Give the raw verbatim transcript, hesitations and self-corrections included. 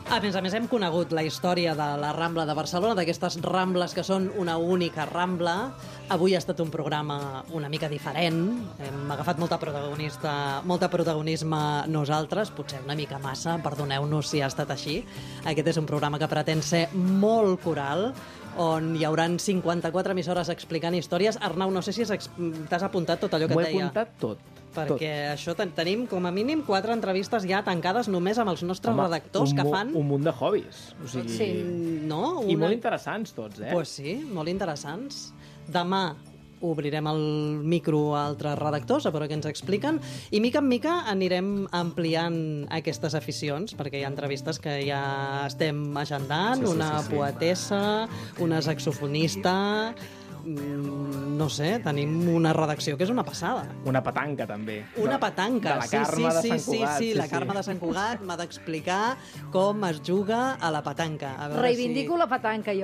A més a més, hem conegut la història de la Rambla de Barcelona, d'aquestes Rambles que són una única Rambla. Avui ha estat un programa una mica diferent. Hem agafat molta protagonista, molta protagonisme nosaltres, potser una mica massa, perdoneu-nos si ha estat així. Aquest és un programa que pretén ser molt coral, on hi hauran cinquanta-quatre emissores explicant històries. Arnau, no sé si t'has apuntat tot allò que et deia. M'ho he apuntat tot. Perquè tot. això ten tenim com a mínim quatre entrevistes ja tancades només amb els nostres Home, redactors que fan... Un munt de hobbies. O sigui... Sí, no? Una... I molt interessants tots, eh? Pues sí, molt interessants. Demà obrirem el micro a altres redactors a veure què ens expliquen i mica en mica anirem ampliant aquestes aficions, perquè hi ha entrevistes que ja estem agendant, sí, sí, una sí, sí. poetessa, una saxofonista... no sé, tenim una redacció que és una passada. Una petanca, també. Una petanca, de la sí, Carme sí, de Sant sí, Cugat. sí, sí, sí, la Carme sí. de Sant Cugat m'ha d'explicar com es juga a la petanca. A veure Reivindico si... la petanca, jo.